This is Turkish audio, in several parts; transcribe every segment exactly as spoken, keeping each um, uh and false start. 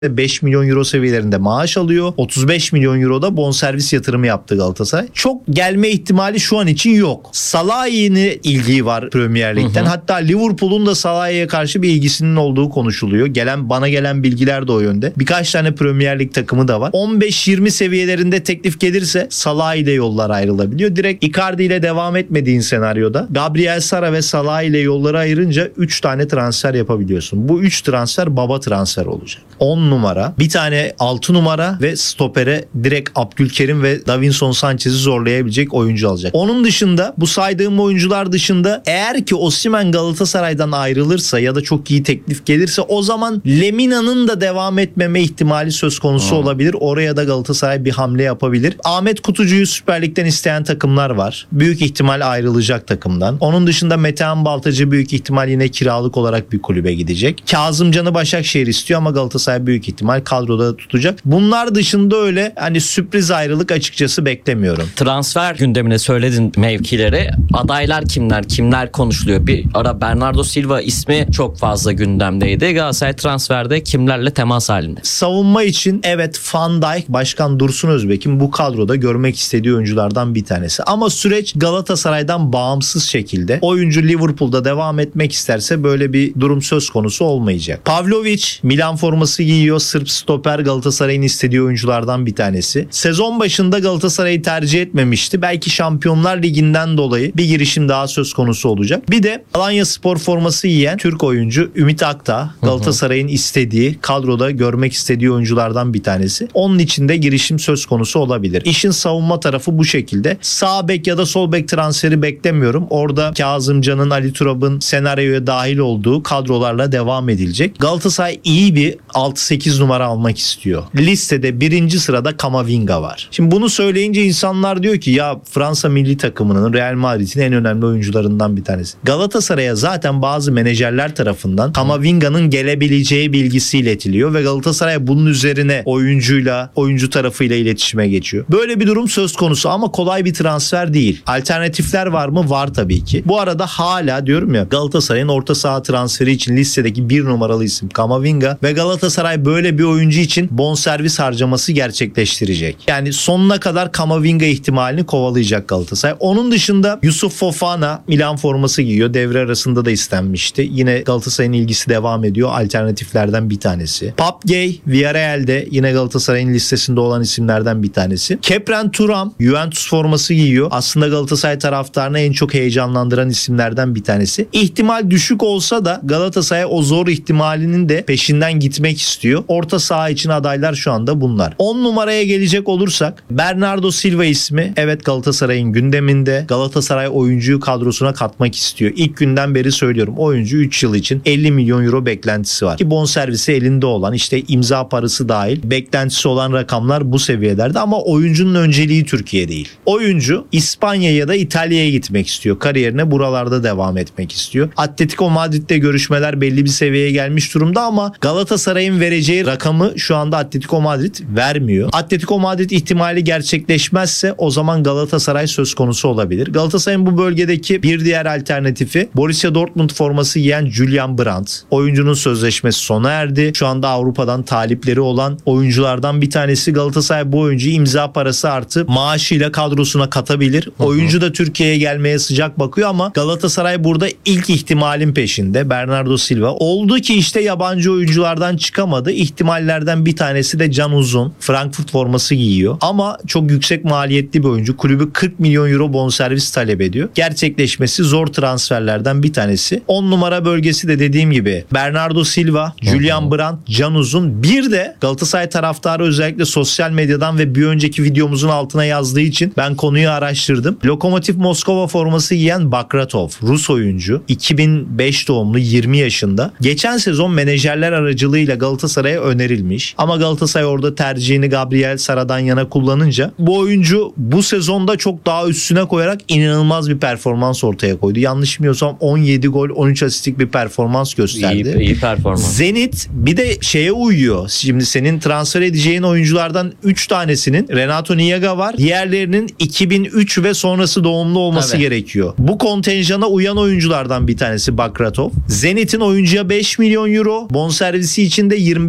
beş milyon euro seviyelerinde maaş alıyor. otuz beş milyon euro da bonservis yatırımı yaptı Galatasaray. Çok gelme ihtimali şu an için yok. Salah'ın ilgiyi var Premier Lig'den. Hı hı. Hatta Liverpool'un da Salah'a karşı bir ilgisinin olduğu konuşuluyor. Gelen bana gelen bilgiler de o yönde. Birkaç tane Premier Lig takımı da var. on beş yirmi seviyelerinde teklif gelirse Salah ile yollar ayrılabiliyor. Direkt Icardi ile devam etmediğin senaryoda Gabriel Sara ve Salah ile yolları ayırınca üç tane transfer yapabiliyorsun. Bu üç transfer baba transfer olacak. on numara, bir tane altı numara ve stopere direkt Abdülkerim ve Davinson Sanchez'i zorlayabilecek oyuncu alacak. Onun dışında bu saydığım oyuncular dışında eğer ki Osimhen Galatasaray'dan ayrılırsa ya da çok iyi teklif gelirse o zaman Lemina'nın da devam etmeme ihtimali söz konusu hmm. olabilir. Oraya da Galatasaray bir hamle yapabilir. Ahmet Kutucu'yu Süper Lig'den isteyen takımlar var. Büyük ihtimal ayrılacak takımdan. Onun dışında Metehan Baltacı büyük ihtimal yine kiralık olarak bir kulübe gidecek. Kazımcan'ı Başakşehir istiyor ama Galatasaray büyük ihtimal kadroda tutacak. Bunlar dışında öyle hani sürpriz ayrılık açıkçası beklemiyorum. Transfer gündemine söyledin mevkileri. Adaylar kimler? Kimler konuşuluyor? Bir ara Bernardo Silva ismi çok fazla gündemdeydi. Galatasaray transferde kimlerle temas halinde? Savunma için evet Van Dijk, Başkan Dursun Özbek'in bu kadroda görmek istediği oyunculardan bir tanesi. Ama süreç Galatasaray'dan bağımsız şekilde oyuncu Liverpool'da devam etmek isterse böyle bir durum söz konusu olmayacak. Pavlovic Milan forması giyiyor. Sırp stoper Galatasaray'ın istediği oyunculardan bir tanesi. Sezon başında Galatasaray'ı tercih etmemişti. Belki Şampiyonlar Ligi'nden dolayı bir girişim daha söz konusu olacak. Bir de Alanyaspor forması giyen Türk oyuncu Ümit Akta Galatasaray'ın istediği, kadroda görmek istediği oyunculardan bir tanesi. Onun için de girişim söz konusu olabilir. İşin savunma tarafı bu şekilde. Sağ bek ya da sol bek transferi beklemiyorum. Orada Kazımcan'ın, Ali Turab'ın senaryoya dahil olduğu kadrolarla devam edilecek. Galatasaray iyi bir altı sekiz numara almak istiyor. Listede birinci sırada Kamavinga var. Şimdi bunu söyleyince insanlar diyor ki ya Fransa milli takımının, Real Madrid'in en önemli oyuncularından bir tanesi. Galatasaray'a zaten bazı menajerler tarafından Kamavinga'nın gelebileceği bilgisi iletiliyor ve Galatasaray bunun üzerine oyuncuyla, oyuncu tarafıyla iletişime geçiyor. Böyle bir durum söz konusu ama kolay bir transfer değil. Alternatifler var mı? Var tabii ki. Bu arada hala diyorum ya Galatasaray'ın orta saha transferi için listedeki bir numaralı isim Kamavinga ve Galatasaray böyle bir oyuncu için bonservis harcaması gerçekleştirecek. Yani sonuna kadar Kamavinga ihtimalini kovalayacak Galatasaray. Onun dışında Yusuf Fofana Milan forması giyiyor. Devre arasında da istenmişti. Yine Galatasaray'ın ilgisi devam ediyor. Alternatiflerden bir tanesi. Pape Gueye Villarreal'de yine Galatasaray'ın listesinde olan isimlerden bir tanesi. Kepren Thuram Juventus forması giyiyor. Aslında Galatasaray taraftarını en çok heyecanlandıran isimlerden bir tanesi. İhtimal düşük olsa da Galatasaray o zor ihtimalinin de peşinden gitmek istiyor. Orta saha için adaylar şu anda bunlar. on numaraya gelecek olursak Bernardo Silva ismi evet Galatasaray'ın gündeminde. Galatasaray oyuncuyu kadrosuna katmak istiyor. İlk günden beri söylüyorum. Oyuncu üç yıl için elli milyon euro beklentisi var. Ki bonservisi elinde olan işte imza parası dahil beklentisi olan rakamlar bu seviyelerde ama oyuncunun önceliği Türkiye değil. Oyuncu İspanya ya da İtalya'ya gitmek istiyor. Kariyerine buralarda devam etmek istiyor. Atletico Madrid'de görüşmeler belli bir seviyeye gelmiş durumda ama Galatasaray'ın vereceği rakamı şu anda Atletico Madrid vermiyor. Atletico Madrid ihtimali gerçekleşmezse o zaman Galatasaray söz konusu olabilir. Galatasaray'ın bu bölgedeki bir diğer alternatifi Borussia Dortmund forması giyen Julian Brandt. Oyuncunun sözleşmesi sona erdi. Şu anda Avrupa'dan talipleri olan oyunculardan bir tanesi. Galatasaray bu oyuncuyu imza parası artı maaşıyla kadrosuna katabilir. Hı hı. Oyuncu da Türkiye'ye gelmeye sıcak bakıyor ama Galatasaray burada ilk ihtimalin peşinde. Bernardo Silva. Oldu ki işte yabancı oyunculardan çıkamadı. İhtimallerden bir tanesi de Can Uzun. Frankfurt forması giyiyor. Ama çok yüksek maliyetli bir oyuncu. Kulübü kırk milyon euro bonservis talep ediyor. Gerçekleşmesi zor transferlerden bir tanesi. on numara bölgesi de dediğim gibi Bernardo Silva, Julian Brandt, Can Uzun. Bir de Galatasaray taraftarı özellikle sosyal medyadan ve bir önceki videomuzun altına yazdığı için ben konuyu araştırdım. Lokomotiv Moskova forması giyen Bakratov. Rus oyuncu. iki bin beş doğumlu, yirmi yaşında. Geçen sezon menajerler aracılığıyla Galatasaray'a önerilmiş. Ama Galatasaray orada tercihini Gabriel Sara'dan yana kullanınca bu oyuncu bu sezonda çok daha üstüne koyarak inanılmaz bir performans ortaya koydu. Yanlış bilmiyorsam on yedi gol on üç asistlik bir performans gösterdi. İyi, iyi performans. Zenit bir de şeye uyuyor. Şimdi senin transfer edeceğin oyunculardan üç tanesinin Renato Niaga var. Diğerlerinin iki bin üç ve sonrası doğumlu olması Tabii. gerekiyor. Bu kontenjana uyan oyunculardan bir tanesi Bakratov. Zenit'in oyuncuya beş milyon euro, bonservisi için de yirmi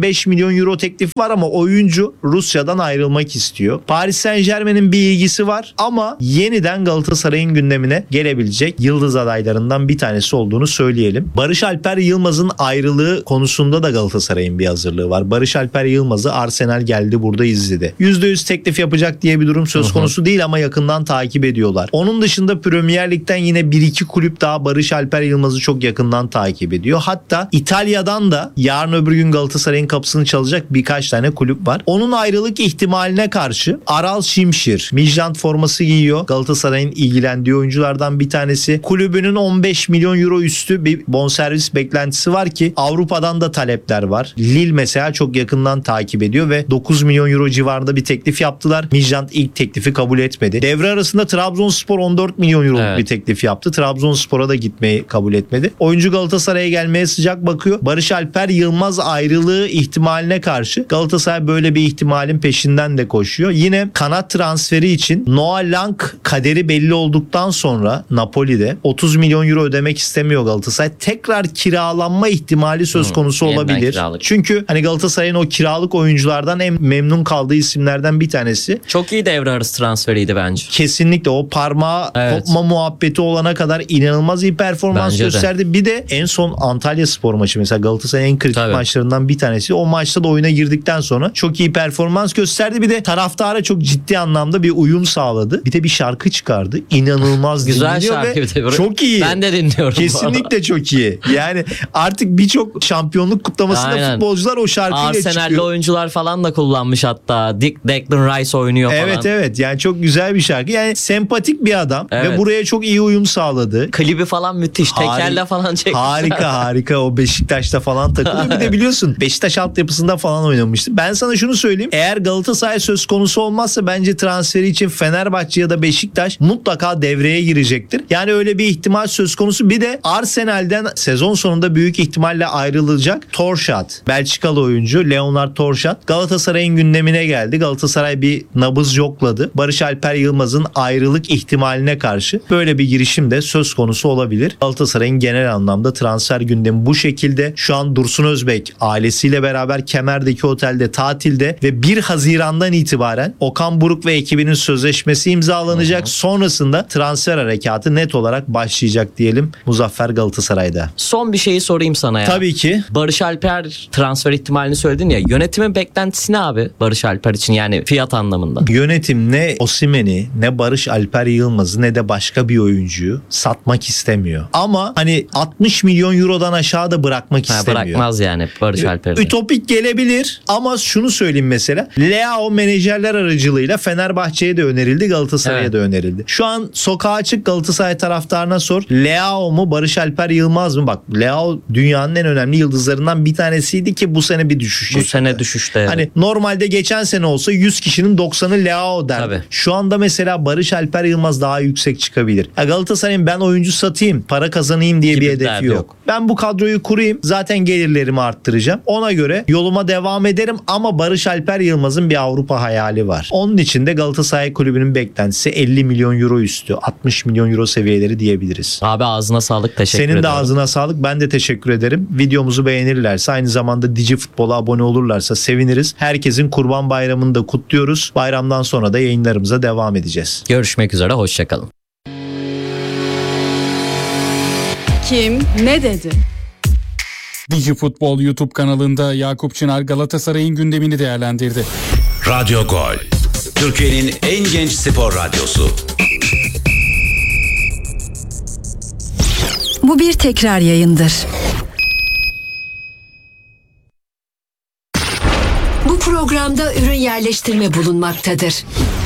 beş milyon euro teklif var ama oyuncu Rusya'dan ayrılmak istiyor. Paris Saint-Germain'in bir ilgisi var ama yeniden Galatasaray'ın gündemine gelebilecek yıldız adaylarından bir tanesi olduğunu söyleyelim. Barış Alper Yılmaz'ın ayrılığı konusunda da Galatasaray'ın bir hazırlığı var. Barış Alper Yılmaz'ı Arsenal geldi burada izledi. yüzde yüz teklif yapacak diye bir durum söz konusu hı hı. değil ama yakından takip ediyorlar. Onun dışında Premier Lig'den yine bir iki kulüp daha Barış Alper Yılmaz'ı çok yakından takip ediyor. Hatta İtalya'dan da yarın öbür gün Galatasaray'ın kapısını çalacak birkaç tane kulüp var. Onun ayrılık ihtimaline karşı Aral Şimşir Midtjylland forması giyiyor. Galatasaray'ın ilgilendiği oyunculardan bir tanesi. Kulübünün on beş milyon euro üstü bir bonservis beklentisi var ki Avrupa'dan da talepler var. Lille mesela çok yakından takip ediyor ve dokuz milyon euro civarında bir teklif yaptılar. Midtjylland ilk teklifi kabul etmedi. Devre arasında Trabzonspor on dört milyon euro evet. bir teklif yaptı. Trabzonspor'a da gitmeyi kabul etmedi. Oyuncu Galatasaray'a gelmeye sıcak bakıyor. Barış Alper Yılmaz ayrılığı ihtimaline karşı Galatasaray böyle bir ihtimalin peşinden de koşuyor. Yine kanat transferi için Noah Lang kaderi belli olduktan sonra Napoli'de otuz milyon euro ödemek istemiyor Galatasaray. Tekrar kiralanma ihtimali söz konusu hmm, olabilir. Kiralık. Çünkü hani Galatasaray'ın o kiralık oyunculardan en memnun kaldığı isimlerden bir tanesi. Çok iyi devre arası transferiydi bence. Kesinlikle o parmağı evet. kopma muhabbeti olana kadar inanılmaz iyi performans bence gösterdi. De. Bir de en son Antalya Spor maçı mesela Galatasaray'ın en kritik Tabii. maçlarından bir tanesi. O maçta da oyuna girdikten sonra çok iyi performans gösterdi. Bir de taraftara çok ciddi anlamda bir uyum sağladı. Bir de bir şarkı çıkardı. İnanılmaz güzel şarkı ve çok iyi. Ben de dinliyorum. Kesinlikle çok iyi. Yani artık birçok şampiyonluk kutlamasında Aynen. futbolcular o şarkıyla Arsenal'de çıkıyor. Arsenal'de oyuncular falan da kullanmış hatta. Dick Declan Rice oynuyor falan. Evet evet yani çok güzel bir şarkı. Yani sempatik bir adam evet. ve buraya çok iyi uyum sağladı. Klibi falan müthiş. Har- Tekerle falan çekmiş. Harika harika o Beşiktaş'ta falan takılıyor. Bir de biliyorsun Beşiktaş altyapısında falan oynamıştı. Ben sana şunu söyleyeyim. Eğer Galatasaray söz konusu olmazsa bence transferi için Fenerbahçe ya da Beşiktaş mutlaka devreye girecektir. Yani öyle bir ihtimal söz konusu. Bir de Arsenal'den sezon sonunda büyük ihtimalle ayrılacak Torşat. Belçikalı oyuncu Leonard Torşat Galatasaray'ın gündemine geldi. Galatasaray bir nabız yokladı. Barış Alper Yılmaz'ın ayrılık ihtimaline karşı böyle bir girişim de söz konusu olabilir. Galatasaray'ın genel anlamda transfer gündemi bu şekilde. Şu an Dursun Özbek ailesiyle beraber Kemer'deki otelde tatilde ve bir Haziran'dan itibaren Okan Buruk ve ekibinin sözleşmesi imzalanacak. Hı hı. Sonrasında transfer harekatı net olarak başlayacak diyelim Muzaffer Galatasaray'da. Son bir şeyi sorayım sana ya. Tabii ki. Barış Alper transfer ihtimalini söyledin ya. Yönetimin beklentisi ne abi Barış Alper için yani fiyat anlamında? Yönetim ne Osimhen'i ne Barış Alper Yılmaz'ı ne de başka bir oyuncuyu satmak istemiyor. Ama hani altmış milyon eurodan aşağı da bırakmak ha, istemiyor. Bırakmaz yani Barış Alper'i. Ütopik gelebilir ama şunu söyleyeyim mesela. Leao menajerler aracılığıyla Fenerbahçe'ye de önerildi, Galatasaray'a evet. da önerildi. Şu an sokağa çık Galatasaray taraftarına sor. Leao mu Barış Alper Yılmaz mı? Bak Leao dünyanın en önemli yıldızlarından bir tanesiydi ki bu sene bir düşüş. Bu yaşadı. sene düşüşte. Evet. Hani normalde geçen sene olsa yüz kişinin doksanı Leao der. Tabii. Şu anda mesela Barış Alper Yılmaz daha yüksek çıkabilir. Ya Galatasaray'ın ben oyuncu satayım, para kazanayım diye Gibi bir hedefi yok. yok. Ben bu kadroyu kurayım. Zaten gelirlerimi arttıracağım. Ona göre yoluma devam ederim ama Barış Alper Yılmaz'ın bir Avrupa hayali var. Onun için de Galatasaray Kulübü'nün beklentisi elli milyon euro üstü, altmış milyon euro seviyeleri diyebiliriz. Abi ağzına sağlık, teşekkür ederim. Senin de ağzına sağlık. Ben de teşekkür ederim. Videomuzu beğenirlerse, aynı zamanda Digi Futbol'a abone olurlarsa seviniriz. Herkesin Kurban Bayramı'nı da kutluyoruz. Bayramdan sonra da yayınlarımıza devam edeceğiz. Görüşmek üzere, hoşçakalın. Kim ne dedi? Digi Futbol YouTube kanalında Yakup Çınar Galatasaray'ın gündemini değerlendirdi. Radyo Gol, Türkiye'nin en genç spor radyosu. Bu bir tekrar yayındır. Bu programda ürün yerleştirme bulunmaktadır.